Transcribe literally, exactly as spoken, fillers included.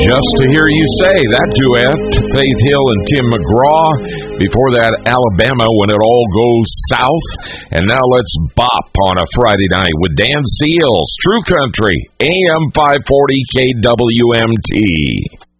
Just to hear you say that duet, Faith Hill and Tim McGraw. Before that, Alabama, When It All Goes South. And now let's bop on a Friday night with Dan Seals, True Country, A M five forty K W M T.